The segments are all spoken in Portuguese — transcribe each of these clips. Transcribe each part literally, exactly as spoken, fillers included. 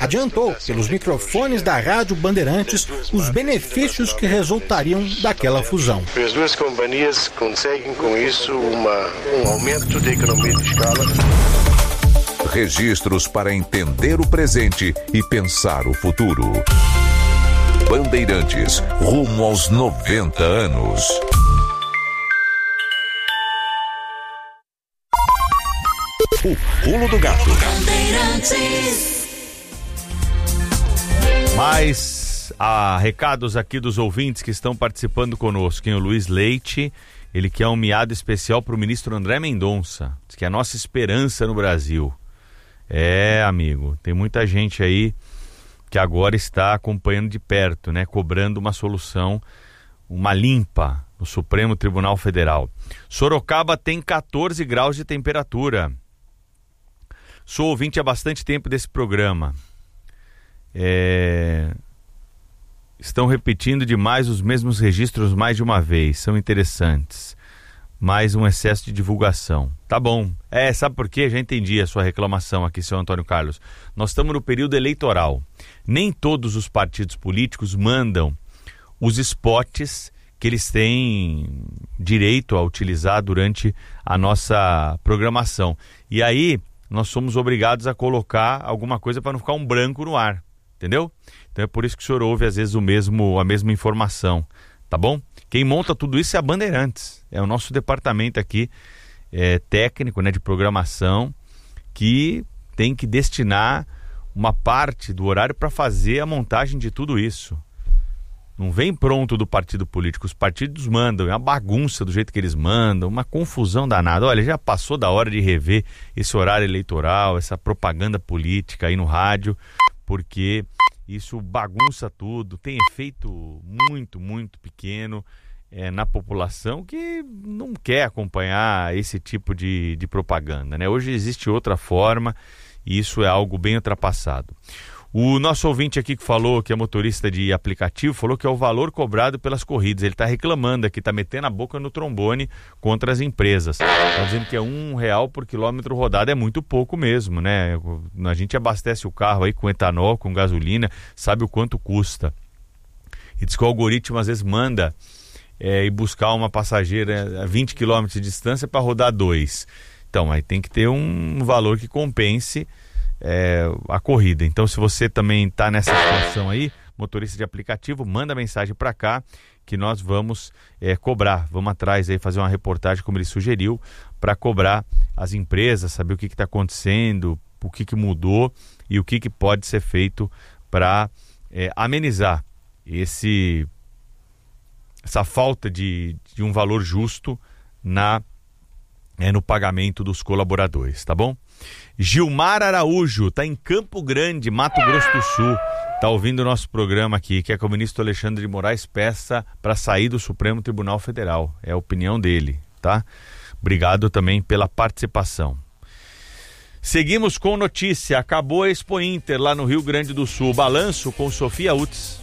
adiantou, pelos microfones da Rádio Bandeirantes, os benefícios que resultariam daquela fusão. As duas companhias conseguem com isso uma, um aumento de economia de escala. Registros para entender o presente e pensar o futuro. Bandeirantes, rumo aos noventa anos. O Pulo do Gato. Mais ah, recados aqui dos ouvintes que estão participando conosco. Tem o Luiz Leite, ele quer um miado especial para o ministro André Mendonça. Diz que é a nossa esperança no Brasil. É, amigo, tem muita gente aí que agora está acompanhando de perto, né? Cobrando uma solução, uma limpa no Supremo Tribunal Federal. Sorocaba tem catorze graus de temperatura. Sou ouvinte há bastante tempo desse programa. É... Estão repetindo demais os mesmos registros mais de uma vez. São interessantes. Mais um excesso de divulgação. Tá bom. É, sabe por quê? Já entendi a sua reclamação aqui, seu Antônio Carlos. Nós estamos no período eleitoral. Nem todos os partidos políticos mandam os spots que eles têm direito a utilizar durante a nossa programação. E aí, nós somos obrigados a colocar alguma coisa para não ficar um branco no ar. Entendeu? Então é por isso que o senhor ouve às vezes o mesmo, a mesma informação. Tá bom? Quem monta tudo isso é a Bandeirantes. É o nosso departamento aqui, é, técnico, né, de programação, que tem que destinar uma parte do horário para fazer a montagem de tudo isso. Não vem pronto do partido político. Os partidos mandam, é uma bagunça do jeito que eles mandam, uma confusão danada. Olha, já passou da hora de rever esse horário eleitoral, essa propaganda política aí no rádio, porque isso bagunça tudo, tem efeito muito, muito pequeno é, na população que não quer acompanhar esse tipo de, de propaganda, né? Hoje existe outra forma e isso é algo bem ultrapassado. O nosso ouvinte aqui que falou, que é motorista de aplicativo, falou que é o valor cobrado pelas corridas. Ele está reclamando aqui, está metendo a boca no trombone contra as empresas. Está dizendo que é um real por quilômetro rodado, é muito pouco mesmo, né? A gente abastece o carro aí com etanol, com gasolina, sabe o quanto custa. E diz que o algoritmo às vezes manda é, ir buscar uma passageira a vinte quilômetros de distância para rodar dois. Então, aí tem que ter um valor que compense É, a corrida. Então, se você também está nessa situação aí, motorista de aplicativo, manda mensagem para cá que nós vamos é, cobrar. Vamos atrás aí, fazer uma reportagem como ele sugeriu, para cobrar as empresas, saber o que está acontecendo, o que, que mudou e o que, que pode ser feito para é, amenizar esse, essa falta de, de um valor justo na, é, no pagamento dos colaboradores, tá bom? Gilmar Araújo, está em Campo Grande, Mato Grosso do Sul, está ouvindo o nosso programa aqui, quer que o ministro Alexandre de Moraes peça para sair do Supremo Tribunal Federal, é a opinião dele, tá? Obrigado também pela participação. Seguimos com notícia, acabou a Expo Inter lá no Rio Grande do Sul, balanço com Sofia Utz.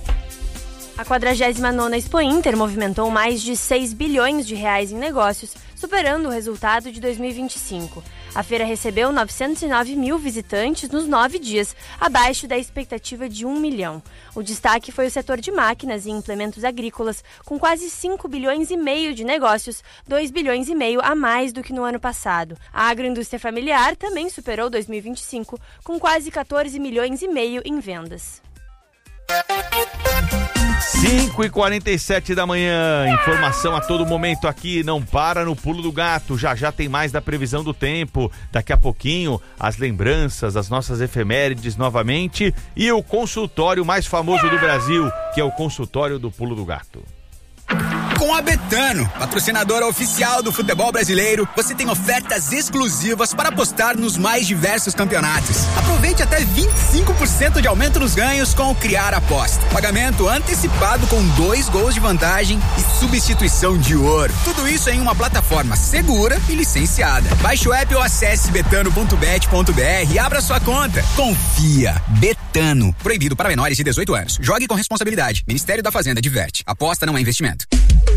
A quadragésima nona Expo Inter movimentou mais de seis bilhões de reais em negócios, superando o resultado de dois mil e vinte e cinco. A feira recebeu novecentos e nove mil visitantes nos nove dias, abaixo da expectativa de um milhão. O destaque foi o setor de máquinas e implementos agrícolas, com quase cinco bilhões e meio de negócios, dois bilhões e meio a mais do que no ano passado. A agroindústria familiar também superou dois mil e vinte e cinco, com quase quatorze milhões e meio em vendas. cinco e quarenta e sete da manhã, informação a todo momento aqui, não para no Pulo do Gato, já já tem mais da previsão do tempo, daqui a pouquinho as lembranças, as nossas efemérides novamente e o consultório mais famoso do Brasil, que é o consultório do Pulo do Gato. Com a Betano, patrocinadora oficial do futebol brasileiro, você tem ofertas exclusivas para apostar nos mais diversos campeonatos. Aproveite até vinte e cinco por cento de aumento nos ganhos com o Criar Aposta. Pagamento antecipado com dois gols de vantagem e substituição de ouro. Tudo isso em uma plataforma segura e licenciada. Baixe o app ou acesse betano ponto bet ponto br e abra sua conta. Confia. Betano. Proibido para menores de dezoito anos. Jogue com responsabilidade. Ministério da Fazenda diverte. Aposta não é investimento.